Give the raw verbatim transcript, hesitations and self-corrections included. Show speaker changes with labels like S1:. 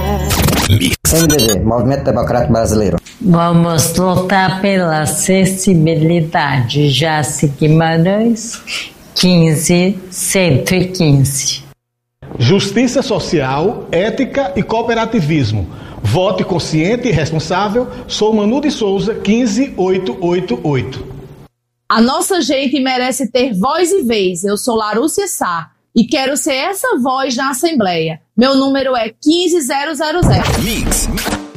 S1: M D B, Movimento Democrático Brasileiro.
S2: Vamos lutar pela acessibilidade. Jaci Guimarães, quinze, cento e quinze.
S3: Justiça social, ética e cooperativismo. Vote consciente e responsável. Sou Manu de Souza, quinze, oitocentos e oitenta e oito.
S4: A nossa gente merece ter voz e vez. Eu sou Larúcia Sá e quero ser essa voz na Assembleia. Meu número é quinze mil.
S5: Mix.